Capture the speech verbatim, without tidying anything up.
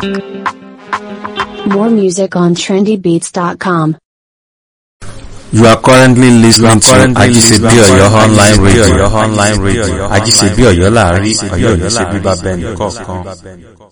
More music on trendy beats dot com. You are currently listening to Ajisebi Oyo online radio. Online radio. Ajisebi Oyo láàrin Ọ̀yọ́ ní ṣe bíbá bẹ́ẹ̀ nìkan.